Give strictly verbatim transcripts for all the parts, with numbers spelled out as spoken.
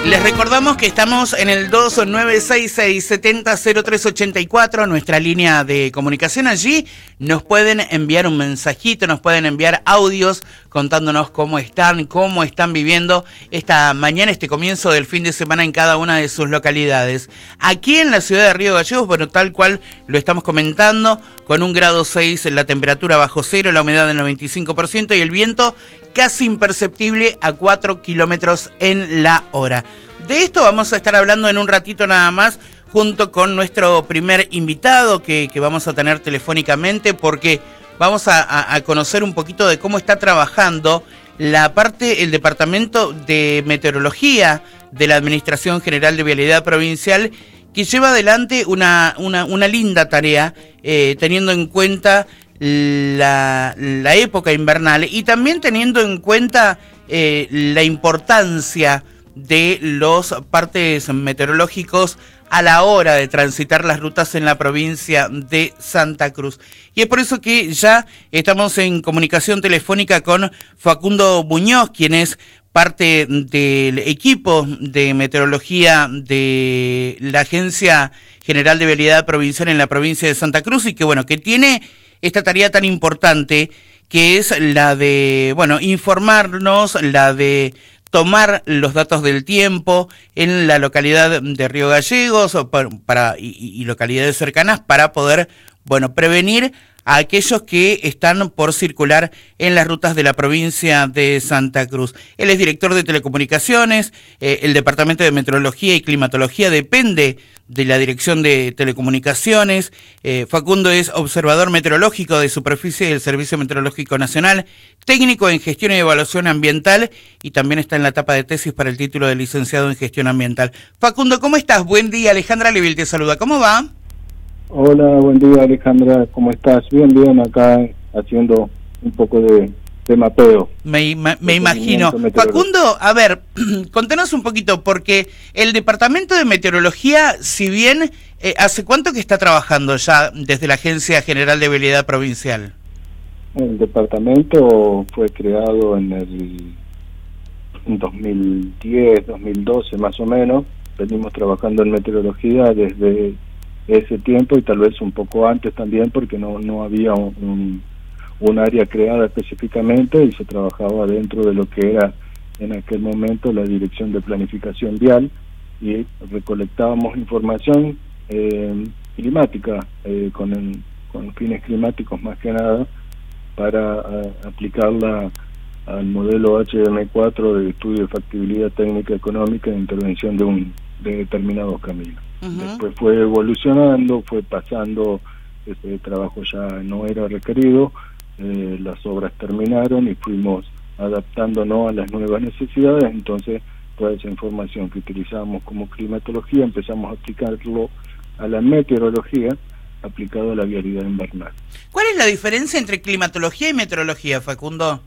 Les recordamos que estamos en el dos nueve seis seis, siete cero cero tres ocho cuatro, nuestra línea de comunicación. Allí nos pueden enviar un mensajito, nos pueden enviar audios contándonos cómo están, cómo están viviendo esta mañana, este comienzo del fin de semana en cada una de sus localidades. Aquí en la ciudad de Río Gallegos, bueno, tal cual lo estamos comentando, con un grado seis, la temperatura bajo cero, la humedad del noventa y cinco por ciento y el viento casi imperceptible a cuatro kilómetros en la hora. De esto vamos a estar hablando en un ratito nada más, junto con nuestro primer invitado que, que vamos a tener telefónicamente, porque vamos a, a, a conocer un poquito de cómo está trabajando la parte, el Departamento de Meteorología de la Administración General de Vialidad Provincial, que lleva adelante una, una, una linda tarea, eh, teniendo en cuenta la, la época invernal y también teniendo en cuenta eh, la importancia de los partes meteorológicos a la hora de transitar las rutas en la provincia de Santa Cruz. Y es por eso que ya estamos en comunicación telefónica con Facundo Muñoz, quien es parte del equipo de meteorología de la Agencia General de Vialidad Provincial en la provincia de Santa Cruz y que, bueno, que tiene esta tarea tan importante que es la de, bueno, informarnos, la de tomar los datos del tiempo en la localidad de Río Gallegos o para, para, y, y localidades cercanas para poder, bueno, prevenir a aquellos que están por circular en las rutas de la provincia de Santa Cruz. Él es director de Telecomunicaciones, eh, el Departamento de Meteorología y Climatología depende de la Dirección de Telecomunicaciones. Eh, Facundo es observador meteorológico de superficie del Servicio Meteorológico Nacional, técnico en gestión y evaluación ambiental y también está en la etapa de tesis para el título de licenciado en gestión ambiental. Bacundo, ¿cómo estás? Buen día, Alejandra Levil te saluda. ¿Cómo va? Hola, buen día Alejandra, ¿cómo estás? Bien, bien, acá haciendo un poco de, de mapeo. Me, me, me imagino. Facundo, a ver, contanos un poquito, porque el Departamento de Meteorología, si bien, eh, ¿hace cuánto que está trabajando ya desde la Agencia General de Vialidad Provincial? El departamento fue creado en el dos mil diez, dos mil doce más o menos. Venimos trabajando en meteorología desde ese tiempo y tal vez un poco antes también porque no no había un, un área creada específicamente y se trabajaba dentro de lo que era en aquel momento la Dirección de Planificación Vial y recolectábamos información eh, climática eh, con, el, con fines climáticos más que nada para a, aplicarla al modelo H M cuatro de estudio de factibilidad técnica económica e intervención de un de determinados caminos. Uh-huh. Después fue evolucionando, fue pasando, este trabajo ya no era requerido, eh, las obras terminaron y fuimos adaptándonos a las nuevas necesidades, entonces toda esa información que utilizamos como climatología empezamos a aplicarlo a la meteorología aplicado a la vialidad invernal. ¿Cuál es la diferencia entre climatología y meteorología, Facundo?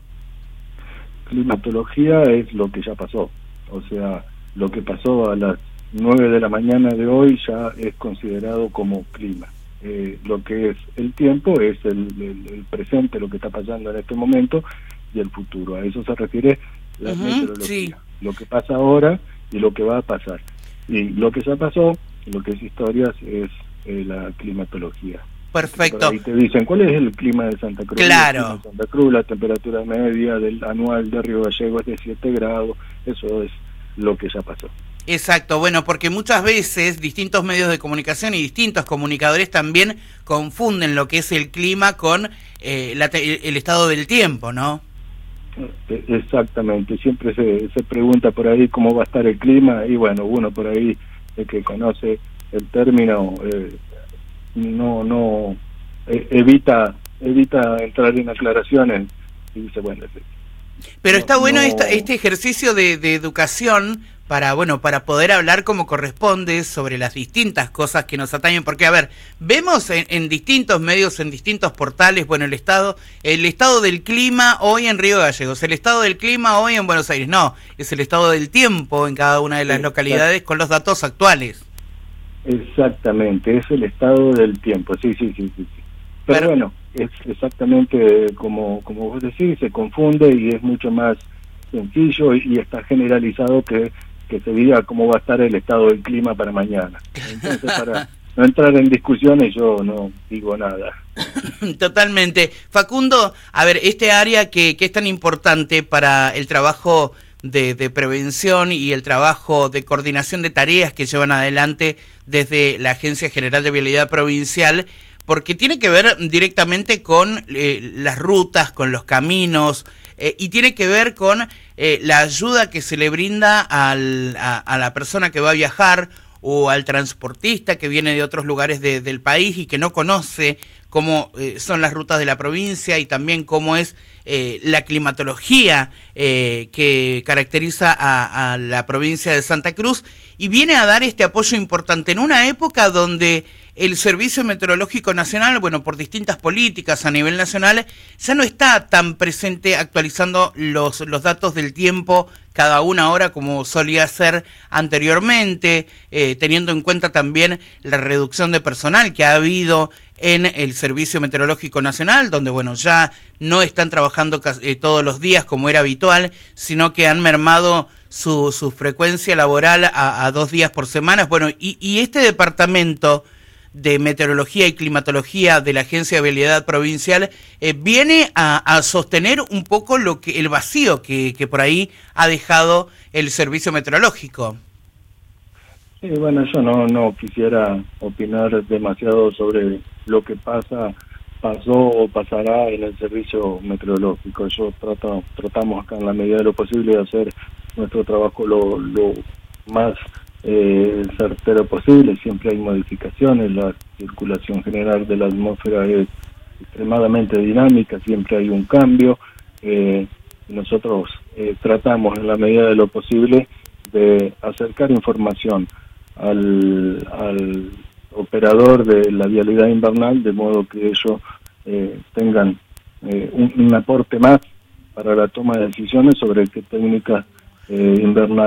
Climatología es lo que ya pasó, o sea, lo que pasó a las nueve de la mañana de hoy ya es considerado como clima. Eh, lo que es el tiempo es el, el, el presente, lo que está pasando en este momento, y el futuro. A eso se refiere la uh-huh, meteorología. Sí. Lo que pasa ahora y lo que va a pasar. Y lo que ya pasó, lo que es historias, es eh, la climatología. Perfecto. Ahí te dicen, ¿cuál es el clima de Santa Cruz? Claro. De Santa Cruz, la temperatura media del anual de Río Gallegos es de siete grados. Eso es lo que ya pasó. Exacto, bueno, porque muchas veces distintos medios de comunicación y distintos comunicadores también confunden lo que es el clima con eh, la te el estado del tiempo, ¿no? Exactamente, siempre se, se pregunta por ahí cómo va a estar el clima y bueno, uno por ahí el que conoce el término eh, no no eh, evita evita entrar en aclaraciones y dice bueno. Pero está no, bueno no... esta, este ejercicio de, de educación para, bueno, para poder hablar como corresponde sobre las distintas cosas que nos atañen, porque, a ver, vemos en, en distintos medios, en distintos portales, bueno, el estado, el estado del clima hoy en Río Gallegos, el estado del clima hoy en Buenos Aires, no, es el estado del tiempo en cada una de las localidades con los datos actuales. Exactamente, es el estado del tiempo, sí, sí, sí, sí. Pero, Pero bueno, es exactamente como, como vos decís, se confunde y es mucho más sencillo y, y está generalizado que que se diga cómo va a estar el estado del clima para mañana. Entonces, para no entrar en discusiones, yo no digo nada. Totalmente. Facundo, a ver, este área que, que es tan importante para el trabajo de, de prevención y el trabajo de coordinación de tareas que llevan adelante desde la Agencia General de Vialidad Provincial, porque tiene que ver directamente con eh, las rutas, con los caminos, eh, y tiene que ver con eh, la ayuda que se le brinda al, a, a la persona que va a viajar o al transportista que viene de otros lugares de, del país y que no conoce cómo eh, son las rutas de la provincia y también cómo es eh, la climatología eh, que caracteriza a, a la provincia de Santa Cruz, y viene a dar este apoyo importante en una época donde el Servicio Meteorológico Nacional, bueno, por distintas políticas a nivel nacional, ya no está tan presente actualizando los, los datos del tiempo cada una hora como solía ser anteriormente, eh, teniendo en cuenta también la reducción de personal que ha habido en el Servicio Meteorológico Nacional, donde, bueno, ya no están trabajando eh, todos los días como era habitual, sino que han mermado su, su frecuencia laboral a, a dos días por semana. Bueno, y, y este departamento de Meteorología y Climatología de la Agencia de Vialidad Provincial eh, viene a, a sostener un poco lo que el vacío que, que por ahí ha dejado el Servicio Meteorológico. Sí, bueno, yo no, no quisiera opinar demasiado sobre lo que pasa, pasó o pasará en el Servicio Meteorológico. Yo trato, tratamos acá en la medida de lo posible de hacer nuestro trabajo lo, lo más Eh, certero posible. Siempre hay modificaciones, la circulación general de la atmósfera es extremadamente dinámica, siempre hay un cambio. Eh, nosotros eh, tratamos en la medida de lo posible de acercar información al, al operador de la vialidad invernal, de modo que ellos eh, tengan eh, un, un aporte más para la toma de decisiones sobre qué técnicas eh, invernales